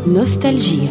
نوستالجيا.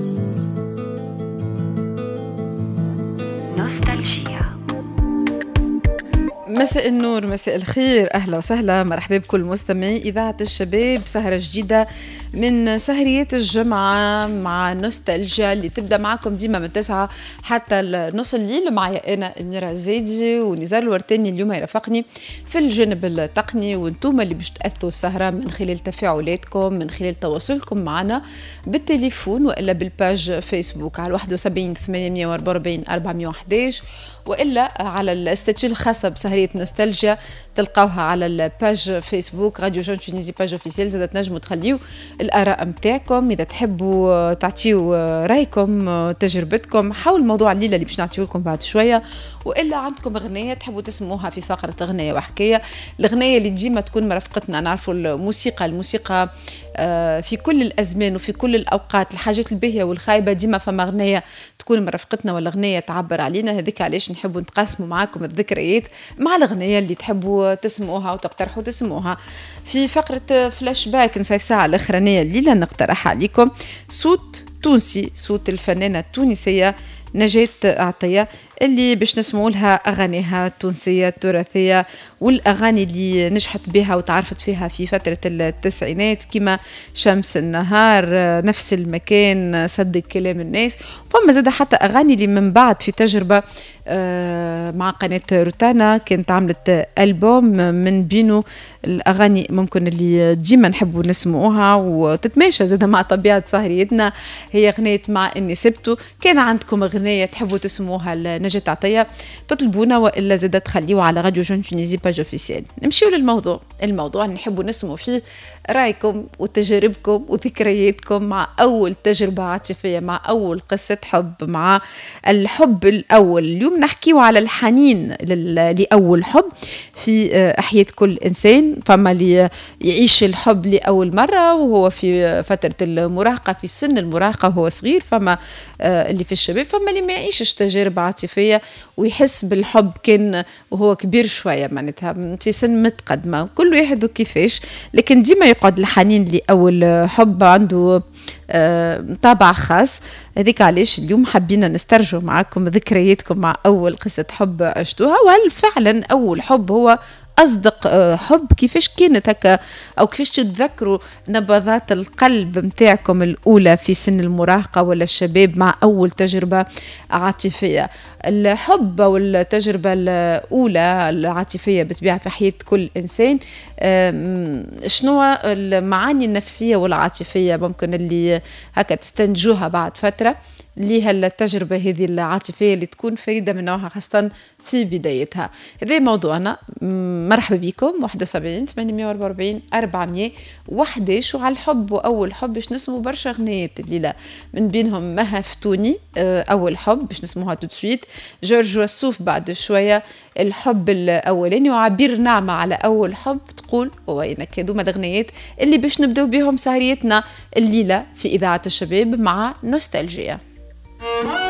مساء النور، مساء الخير، أهلا وسهلا، مرحبا بكل مستمعي إذاعة الشباب. سهرة جديدة من سهريات الجمعة مع نوستالجيا اللي تبدأ معكم ديما من 9 حتى نص الليل. معي أنا أميرة زيدي ونزار الورتاني اليوم يرافقني في الجانب التقني، وانتم اللي باش تأثوا السهرة من خلال تفاعلاتكم، من خلال تواصلكم معنا بالتليفون وإلا بالباج فيسبوك على 71 844 411 وإلا على الاستاتيو الخاصة بسهرية نوستالجيا تلقاوها على الباج فيسبوك راديو جون تونيزي باج اوفيسيال. زاد تنجموا تخليو الآراء متاعكم إذا تحبوا تعطيو رايكم تجربتكم حول موضوع الليلة اللي باش نعطيه لكم بعد شوية، وإلا عندكم أغنية تحبوا تسموها في فقرة أغنية وحكاية. الأغنية اللي ديما تكون مرافقتنا، نعرفوا الموسيقى في كل الأزمان وفي كل الأوقات، الحاجات الباهية والخايبة ديما فما أغنية تكون مرافقتنا ولا أغنية تعبر علينا. هذيك علاش نحبوا نتقاسموا معاكم الذكريات مع الأغنية اللي تحبوا تسمعوها وتقترحوا تسمعوها. في فقرة فلاش باك نصيف ساعة الأخرانية الليلة نقترح عليكم صوت تونسي، صوت الفنانة التونسية نجاة عطية اللي باش نسمعوا لها أغانيها التونسية التراثية والأغاني اللي نجحت بها وتعرفت فيها في فترة التسعينات كما شمس النهار، نفس المكان، صدق كلام الناس. فما زاد حتى أغاني اللي من بعد في تجربة مع قناة روتانا كانت عملت ألبوم من بينه الأغاني ممكن اللي ديما نحبوا نسمعوها وتتماشى زاد مع طبيعة سهريتنا، هي أغنية مع إني سبته. كان عندكم أغنية تحبوا تسمعوها نجاة عطية تطلبونا وإلا زاد تخليوها على راديو جون تونيزي باج اوفيسيال. نمشيو للموضوع، الموضوع نحبوا نسمعوا فيه رأيكم وتجاربكم وذكرياتكم مع أول تجربة عاطفية، مع أول قصة حب، مع الحب الأول. اليوم نحكيو على الحنين لأول حب في أحياء كل إنسان. فما اللي يعيش الحب لأول مرة وهو في فترة المراهقة، في سن المراهقة وهو صغير، فما اللي في الشباب، فما اللي ما يعيشش تجارب عاطفية ويحس بالحب كان وهو كبير شوية، معناتها في سن متقدمة، كل واحد وكيفاش. لكن ديما يقعد الحنين لأول حب عنده طابع خاص. هذيك علاش اليوم حبينا نسترجع معكم ذكرياتكم مع أول قصة حب عشتوها، وهل فعلا أول حب هو أصدق حب؟ كيفاش كانت هكا أو كيفاش تتذكروا نبضات القلب متاعكم الأولى في سن المراهقة ولا الشباب مع أول تجربة عاطفية؟ الحب أو التجربة الأولى العاطفية بتبيع في حياة كل إنسان، شنو المعاني النفسية والعاطفية ممكن اللي هكا تستنتجوها بعد فترة ليها التجربة هذه العاطفية اللي تكون فريدة من نوعها خاصة في بدايتها؟ هذا موضوعنا. مرحبا بكم 71 844 411 وعلى الحب وأول حب باش نسمو برشا أغنيات الليلة، من بينهم مها فتوني أول حب باش نسموها تدسويت، جورج وسوف بعد شوية الحب الأولاني، وعبير نعمة على أول حب تقول وينك. هذوما الأغنيات اللي باش نبدأ بهم سهريتنا الليلة في إذاعة الشباب مع نوستالجيا.